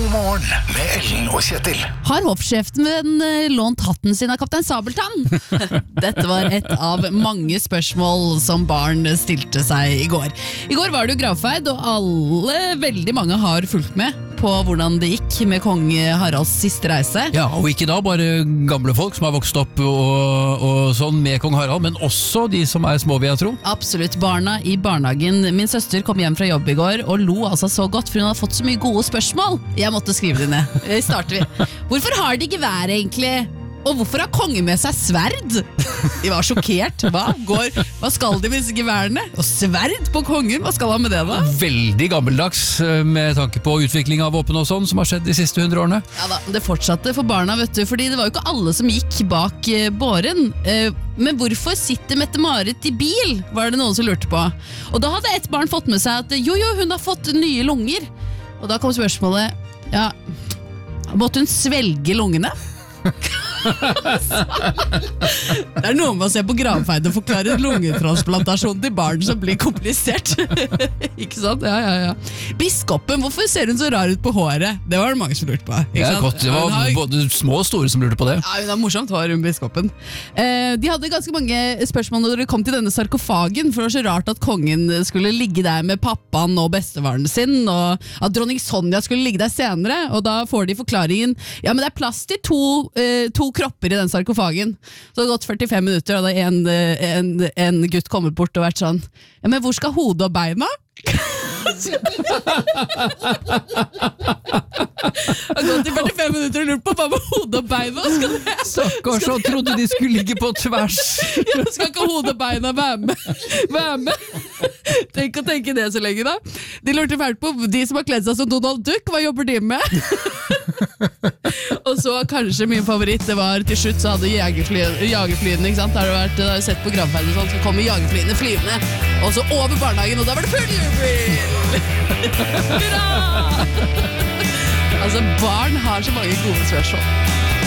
God morgen med Ellen og Kjetil. Har hoffsjefen lånt hatten sin av Kaptein Sabeltann? Dette var et av mange spørsmål som barn stilte seg i går. I går var det jo gravferd, og veldig mange har fulgt med på hvordan det gikk med kong Haralds siste reise. Ja, og ikke da bare gamle folk som har vokst opp og sånn med kong Harald, men også de som er små, vil jeg tro. Absolutt, barna i barnehagen. Min søster kom hjem fra jobb i går og lo altså så godt, for hun hadde fått så mye gode spørsmål. Jeg måtte skrive det ned. Starter vi. Hvorfor har de gevær egentlig? Og hvorfor har kongen med seg sverd? De var sjokkert. Hva skal de med disse geværene? Og sverd på kongen, hva skal han med det da? Veldig gammeldags med tanke på utvikling av våpen og sånn som har skjedd de siste 100 årene. Ja da, det fortsatte for barna, vet du, fordi det var jo ikke alle som gikk bak båren. Men hvorfor sitter Mette-Marit i bil, var det noen som lurte på. Og da hadde et barn fått med seg at jo, hun har fått nye lunger. Og da kom spørsmålet, ja, måtte hun svelge lungene? Det er noe med å se på gravferd og forklare lungetransplantasjon til barn som blir komplisert. Ikke sant? Ja. Biskopen, hvorfor ser hun så rar ut på håret? Det var det mange som lurte på. Det er godt, det var både små og store som lurte på det. Ja, hun har morsomt hår, hun biskopen. De hadde ganske mange spørsmål når de kom til denne sarkofagen, for det var så rart at kongen skulle ligge der med pappaen og bestefaren sin, og at dronning Sonja skulle ligge der senere, og da får de forklaringen, ja, men det er plass til to kropper i den sarkofagen. Så det har gått 45 minutter, og da en gutt kommet bort og vært sånn, ja, men hvor skal hodet og beina? Har gått i 45 minutter og lurt på hva med hodet og beina? Stakkars, så trodde de skulle ligge på tvers. Ja, skal ikke hodet og beina være med? Tenk å tenke det så lenge da. De lurte fælt på de som har kledd seg som Donald Duck, hva jobber de med? Og så kanskje min favoritt, det var til slutt så hadde jagerflyene, ikke sant? Har du sett på gravferd og sånt, så kommer jagerflyene flyvende, og så over barnehagen, og da var det full jubel! Hurra! Altså, barn har så mange gode spørsmål.